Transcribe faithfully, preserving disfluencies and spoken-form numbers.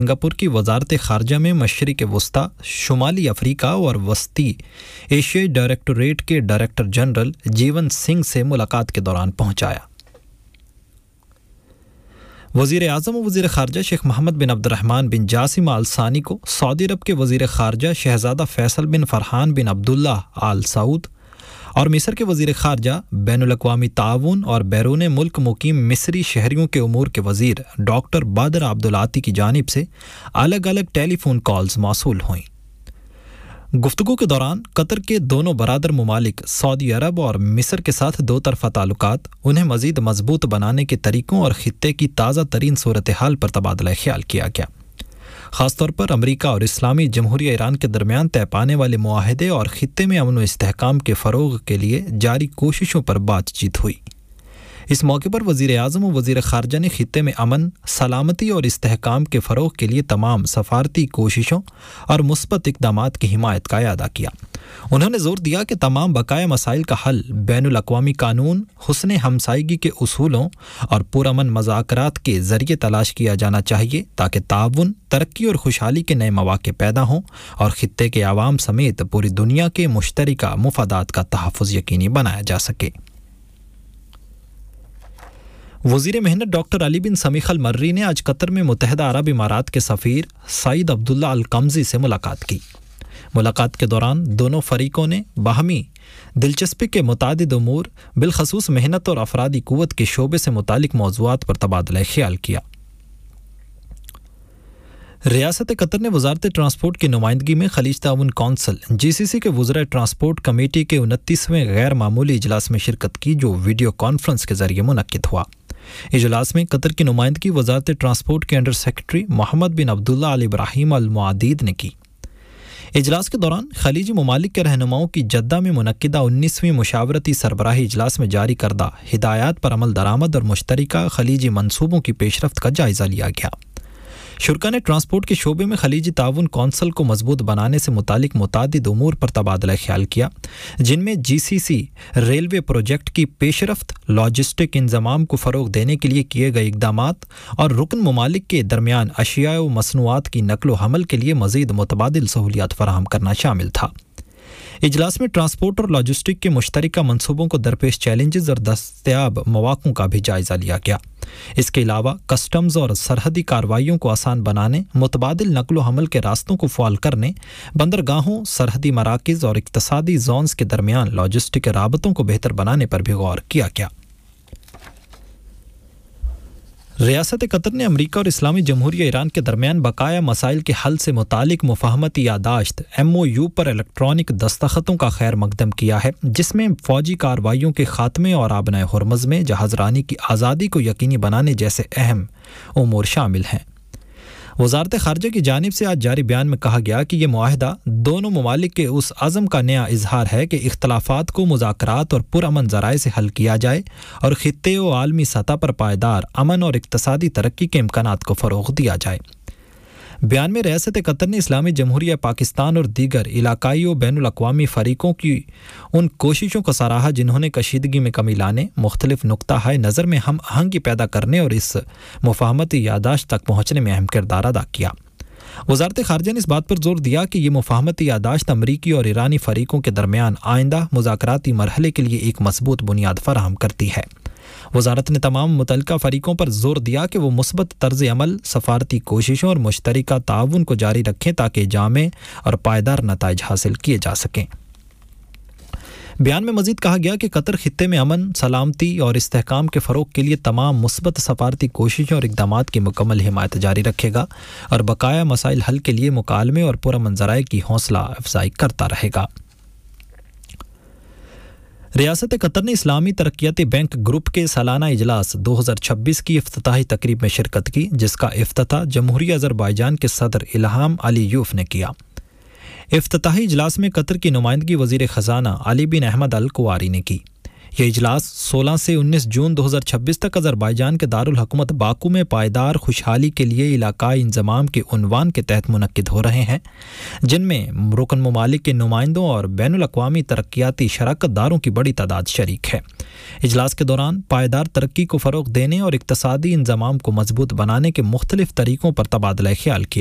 Singapore کی وزارت خارجہ میں مشرق وسطی، شمالی افریقہ اور وسطی ایشیائی ڈائریکٹوریٹ کے ڈائریکٹر جنرل جیون سنگھ سے ملاقات کے دوران پہنچایا۔ وزیر اعظم و وزیر خارجہ شیخ محمد بن عبد الرحمن بن جاسم آل ثانی کو سعودی عرب کے وزیر خارجہ شہزادہ فیصل بن فرحان بن عبداللہ آل سعود اور مصر کے وزیر خارجہ بین الاقوامی تعاون اور بیرون ملک مقیم مصری شہریوں کے امور کے وزیر ڈاکٹر بدر عبدالعاطی کی جانب سے الگ الگ ٹیلی فون کالز موصول ہوئیں۔ گفتگو کے دوران قطر کے دونوں برادر ممالک سعودی عرب اور مصر کے ساتھ دو طرفہ تعلقات، انہیں مزید مضبوط بنانے کے طریقوں اور خطے کی تازہ ترین صورتحال پر تبادلہ خیال کیا گیا۔ خاص طور پر امریکہ اور اسلامی جمہوریہ ایران کے درمیان طے پانے والے معاہدے اور خطے میں امن و استحکام کے فروغ کے لیے جاری کوششوں پر بات چیت ہوئی۔ اس موقع پر وزیر اعظم و وزیر خارجہ نے خطے میں امن، سلامتی اور استحکام کے فروغ کے لیے تمام سفارتی کوششوں اور مثبت اقدامات کی حمایت کا اعادہ کیا۔ انہوں نے زور دیا کہ تمام بقایا مسائل کا حل بین الاقوامی قانون، حسن ہمسائیگی کے اصولوں اور پرامن مذاکرات کے ذریعے تلاش کیا جانا چاہیے تاکہ تعاون، ترقی اور خوشحالی کے نئے مواقع پیدا ہوں اور خطے کے عوام سمیت پوری دنیا کے مشترکہ مفادات کا تحفظ یقینی بنایا جا سکے۔ وزیر محنت ڈاکٹر علی بن سمیخ المری نے آج قطر میں متحدہ عرب امارات کے سفیر سعید عبداللہ القمزی سے ملاقات کی۔ ملاقات کے دوران دونوں فریقوں نے باہمی دلچسپی کے متعدد امور، بالخصوص محنت اور افرادی قوت کے شعبے سے متعلق موضوعات پر تبادلہ خیال کیا۔ ریاست قطر نے وزارت ٹرانسپورٹ کی نمائندگی میں خلیج تعاون کونسل جی سی سی کے وزراء ٹرانسپورٹ کمیٹی کے انتیسویں غیر معمولی اجلاس میں شرکت کی، جو ویڈیو کانفرنس کے ذریعے منعقد ہوا۔ اجلاس میں قطر کی نمائندگی وزارت ٹرانسپورٹ کے انڈر سیکرٹری محمد بن عبداللہ ال ابراہیم المعدید نے کی۔ اجلاس کے دوران خلیجی ممالک کے رہنماؤں کی جدہ میں منعقدہ انیسویں مشاورتی سربراہی اجلاس میں جاری کردہ ہدایات پر عمل درآمد اور مشترکہ خلیجی منصوبوں کی پیش رفت کا جائزہ لیا گیا۔ شرکا نے ٹرانسپورٹ کے شعبے میں خلیجی تعاون کونسل کو مضبوط بنانے سے متعلق متعدد امور پر تبادلہ خیال کیا، جن میں جی سی سی ریلوے پروجیکٹ کی پیش رفت، لاجسٹک انضمام کو فروغ دینے کے لیے کیے گئے اقدامات اور رکن ممالک کے درمیان اشیاء و مصنوعات کی نقل و حمل کے لیے مزید متبادل سہولیات فراہم کرنا شامل تھا۔ اجلاس میں ٹرانسپورٹ اور لاجسٹک کے مشترکہ منصوبوں کو درپیش چیلنجز اور دستیاب مواقع کا بھی جائزہ لیا گیا۔ اس کے علاوہ کسٹمز اور سرحدی کارروائیوں کو آسان بنانے، متبادل نقل و حمل کے راستوں کو فعال کرنے، بندرگاہوں، سرحدی مراکز اور اقتصادی زونز کے درمیان لاجسٹک رابطوں کو بہتر بنانے پر بھی غور کیا گیا۔ ریاست قطر نے امریکہ اور اسلامی جمہوریہ ایران کے درمیان بقایا مسائل کے حل سے متعلق مفاہمتی یادداشت M O you per electronic دستخطوں کا خیر مقدم کیا ہے، جس میں فوجی کارروائیوں کے خاتمے اور آبنائے ہرمز میں جہاز رانی کی آزادی کو یقینی بنانے جیسے اہم امور شامل ہیں۔ وزارت خارجہ کی جانب سے آج جاری بیان میں کہا گیا کہ یہ معاہدہ دونوں ممالک کے اس عزم کا نیا اظہار ہے کہ اختلافات کو مذاکرات اور پرامن ذرائع سے حل کیا جائے اور خطے و عالمی سطح پر پائیدار امن اور اقتصادی ترقی کے امکانات کو فروغ دیا جائے۔ بیان میں ریاست قطر نے اسلامی جمہوریہ پاکستان اور دیگر علاقائی و بین الاقوامی فریقوں کی ان کوششوں کو سراہا جنہوں نے کشیدگی میں کمی لانے، مختلف نقطہ نظر میں ہم آہنگی پیدا کرنے اور اس مفاہمتی یادداشت تک پہنچنے میں اہم کردار ادا کیا۔ وزارت خارجہ نے اس بات پر زور دیا کہ یہ مفاہمتی یادداشت امریکی اور ایرانی فریقوں کے درمیان آئندہ مذاکراتی مرحلے کے لیے ایک مضبوط بنیاد فراہم کرتی ہے۔ وزارت نے تمام متعلقہ فریقوں پر زور دیا کہ وہ مثبت طرز عمل، سفارتی کوششوں اور مشترکہ تعاون کو جاری رکھیں تاکہ جامع اور پائیدار نتائج حاصل کیے جا سکیں۔ بیان میں مزید کہا گیا کہ قطر خطے میں امن، سلامتی اور استحکام کے فروغ کے لیے تمام مثبت سفارتی کوششوں اور اقدامات کی مکمل حمایت جاری رکھے گا اور بقایا مسائل حل کے لیے مکالمے اور پرامن ذرائع کی حوصلہ افزائی کرتا رہے گا۔ ریاست قطر نے اسلامی ترقیاتی بینک گروپ کے سالانہ اجلاس دو ہزار چھبیس کی افتتاحی تقریب میں شرکت کی، جس کا افتتاح جمہوریہ آذربائیجان کے صدر الہام علیوف نے کیا۔ افتتاحی اجلاس میں قطر کی نمائندگی وزیر خزانہ علی بن احمد الکواری نے کی۔ یہ اجلاس سولہ سے انیس جون دو ہزار چھبیس تک آذربائیجان کے دارالحکومت باکو میں پائیدار خوشحالی کے لیے علاقائی انضمام کے عنوان کے تحت منعقد ہو رہے ہیں، جن میں رکن ممالک کے نمائندوں اور بین الاقوامی ترقیاتی شراکت داروں کی بڑی تعداد شریک ہے۔ اجلاس کے دوران پائیدار ترقی کو فروغ دینے اور اقتصادی انضمام کو مضبوط بنانے کے مختلف طریقوں پر تبادلہ خیال کیا